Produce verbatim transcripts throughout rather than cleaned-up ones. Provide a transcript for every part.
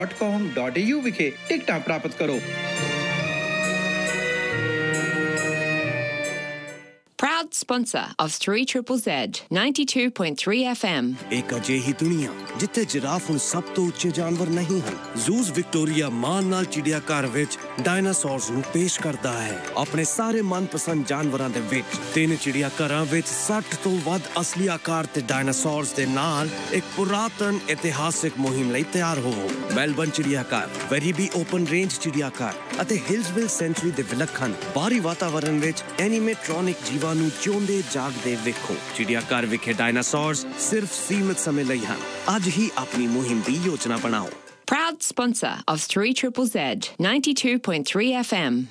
Dot com dot A you विखे टिकटां प्राप्त करो। Proud sponsor of three triple Z ninety-two point three F M. एक अजेही दुनिया जिथे giraffe ਹੁਣ ਸਭ ਤੋਂ ਉੱਚੇ ਜਾਨਵਰ ਨਹੀਂ ਹਨ। ਜ਼ੂਜ਼ ਵਿਕਟੋਰੀਆ ਮਾਨ ਨਾਲ ਚਿੜੀਆਘਰ ਵਿੱਚ ਡਾਇਨਾਸੌਰਸ ਨੂੰ ਪੇਸ਼ ਕਰਦਾ ਹੈ। ਆਪਣੇ ਸਾਰੇ ਮਨਪਸੰਦ ਜਾਨਵਰਾਂ ਦੇ ਵਿੱਚ ਤਿੰਨ ਚਿੜੀਆਘਰਾਂ ਵਿੱਚ ਸੱਠ ਤੋਂ ਵੱਧ ਅਸਲੀ ਆਕਾਰ ਤੇ ਡਾਇਨਾਸੌਰਸ ਦੇ ਨਾਲ ਇੱਕ ਪੁਰਾਤਨ ਇਤਿਹਾਸਿਕ ਮੁਹਿੰਮ ਲਈ ਤਿਆਰ ਹੋਵੋ। ਮੈਲਬਨ ਚਿੜੀਆਘਰ, ਵੈਰੀਬੀ ਓਪਨ ਰੇਂਜ ਚਿੜੀਆਘਰ ਅਤੇ ਹਿਲਸਵਿਲ ਸੈਂਚੁਰੀ ਦੇ ਵਿਲੱਖਣ ਬਾਹਰੀ ਵਾਤਾਵਰਣ ਵਿੱਚ ਐਨੀਮੇਟ੍ਰੋਨਿਕ ਜੀਵਾਂ ਨੂੰ ਜਿਉਂਦੇ ਜਾਗਦੇ ਵੇਖੋ। ਚਿੜੀਆਘਰ ਵਿਖੇ ਡਾਇਨਾਸੌਰਸ ਸਿਰਫ ਸੀਮਿਤ ਸਮੇਂ ਲਈ ਹਨ। ਅੱਜ ਹੀ ਆਪਣੀ ਮੁਹਿੰਮ ਦੀ ਯੋਜਨਾ ਬਣਾਓ। Proud sponsor of three triple Z ninety-two point three F M.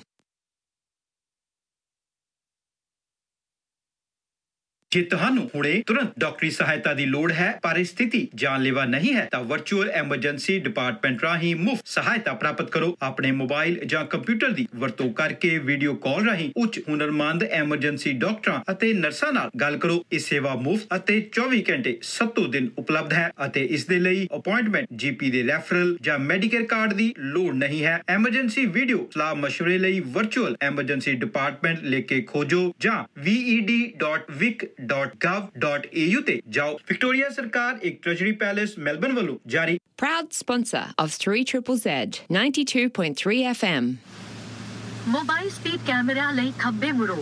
ਜੇ ਤੁਹਾਨੂੰ ਹੁਣੇ ਤੁਰੰਤ ਡਾਕਟਰੀ ਸਹਾਇਤਾ ਦੀ ਲੋੜ ਹੈ ਪਰ ਸਥਿਤੀ ਜਾਨਲੇਵਾ ਨਹੀਂ ਹੈ ਤਾਂ ਵਰਚੁਅਲ ਐਮਰਜੈਂਸੀ ਡਿਪਾਰਟਮੈਂਟ ਰਾਹੀਂ ਮੁਫਤ ਸਹਾਇਤਾ ਪ੍ਰਾਪਤ ਕਰੋ। ਆਪਣੇ ਮੋਬਾਈਲ ਜਾਂ ਕੰਪਿਊਟਰ ਦੀ ਵਰਤੋਂ ਕਰਕੇ ਵੀਡੀਓ ਕਾਲ ਰਾਹੀਂ ਉੱਚ ਹੁਨਰਮੰਦ ਐਮਰਜੈਂਸੀ ਡਾਕਟਰਾਂ ਅਤੇ ਨਰਸਾਂ ਨਾਲ ਗੱਲ ਕਰੋ। ਇਹ ਸੇਵਾ ਮੁਫਤ ਅਤੇ ਚੌਵੀ ਘੰਟੇ ਸੱਤੋਂ ਦਿਨ ਉਪਲਬਧ ਹੈ ਅਤੇ ਇਸ ਦੇ ਲਈ ਅਪਾਇੰਟਮੈਂਟ ਜੀਪੀ ਦੇ ਰੈਫਰਲ ਜਾਂ ਮੈਡੀਕੇਅਰ ਕਾਰਡ ਦੀ ਲੋੜ ਨਹੀਂ ਹੈ। ਐਮਰਜੈਂਸੀ ਵੀਡੀਓ ਸਲਾਹ ਮਸ਼ਵਰੇ ਲਈ ਵਰਚੁਅਲ ਐਮਰਜੈਂਸੀ ਡਿਪਾਰਟਮੈਂਟ ਲਿਖ ਕੇ ਖੋਜੋ ਜਾਂ v e d dot vic dot gov dot a u ਤੇ ਜਾਓ। ਵਿਕਟੋਰੀਆ ਸਰਕਾਰ ਇੱਕ ਟ੍ਰੈਜਰੀ ਪੈਲੇਸ ਮੈਲਬਨ ਵੱਲੋਂ ਜਾਰੀ। Proud sponsor of three triple Z ninety-two point three F M. Mobile speed camera ਲਈ ਖੱਬੇ ਮੁੜੋ।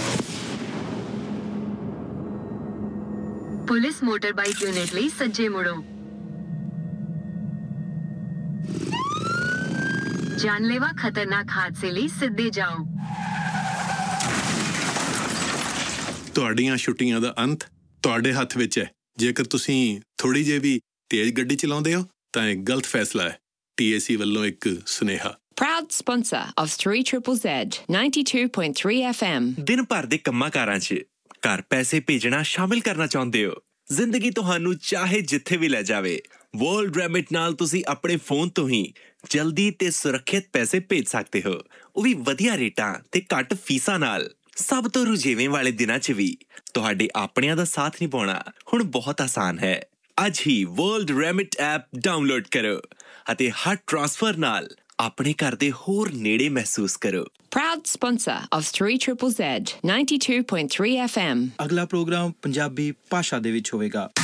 ਪੁਲਿਸ ਮੋਟਰ ਬਾਈਕ ਯੂਨਿਟ ਲਈ ਸੱਜੇ ਮੁੜੋ। ਜਾਨਲੇਵਾ ਖਤਰਨਾਕ ਹਾਦਸੇ ਲਈ ਸਿੱਧੇ ਜਾਓ। ਤੁਹਾਡੀਆਂ ਛੁੱਟੀਆਂ ਦਾ ਅੰਤ ਤੁਹਾਡੇ ਹੱਥ ਵਿੱਚ ਹੈ। ਜੇਕਰ ਤੁਸੀਂ ਥੋੜੀ ਜਿਹੀ ਵੀ ਤੇਜ਼ ਗੱਡੀ ਚਲਾਉਂਦੇ ਹੋ ਤਾਂ ਇਹ ਗਲਤ ਫੈਸਲਾ ਹੈ। T A C ਵੱਲੋਂ ਇੱਕ ਸੁਨੇਹਾ। Proud sponsor of three triple Z ninety-two point three F M. ਦਿਨ ਭਰ ਦੇ ਕੰਮਾਂ ਕਾਰਾਂ 'ਚ ਘਰ ਪੈਸੇ ਭੇਜਣਾ ਸ਼ਾਮਿਲ ਕਰਨਾ ਚਾਹੁੰਦੇ ਹੋ? ਜ਼ਿੰਦਗੀ ਤੁਹਾਨੂੰ ਚਾਹੇ ਜਿੱਥੇ ਵੀ ਲੈ ਜਾਵੇ। ਵਰਲਡ ਰੈਮਿਟ ਨਾਲ ਤੁਸੀਂ ਆਪਣੇ ਫੋਨ ਤੋਂ ਹੀ ਜਲਦੀ ਤੇ ਸੁਰੱਖਿਅਤ ਪੈਸੇ ਭੇਜ ਸਕਦੇ ਹੋ, ਉਹ ਵੀ ਵਧੀਆ ਰੇਟਾਂ ਤੇ ਘੱਟ ਫੀਸਾਂ ਨਾਲ। ਸਭ ਤੋਂ ਰੁਝੇਵੇਂ ਵਾਲੇ ਦਿਨਾਂ 'ਚ ਵੀ ਤੁਹਾਡੇ ਆਪਣਿਆਂ ਦਾ ਸਾਥ ਨਿਭਾਉਣਾ ਹੁਣ ਬਹੁਤ ਆਸਾਨ ਹੈ। ਅੱਜ ਹੀ ਵਰਲਡ ਰੈਮਿਟ ਐਪ ਡਾਊਨਲੋਡ ਕਰੋ ਅਤੇ ਹਰ ਟ੍ਰਾਂਸਫਰ ਨਾਲ ਆਪਣੇ ਘਰ ਦੇ ਹੋਰ ਨੇੜੇ ਮਹਿਸੂਸ ਕਰੋ। Proud sponsor of three triple Z ninety-two point three F M. ਅਗਲਾ ਪ੍ਰੋਗਰਾਮ ਪੰਜਾਬੀ ਭਾਸ਼ਾ ਦੇ ਵਿੱਚ ਹੋਵੇਗਾ।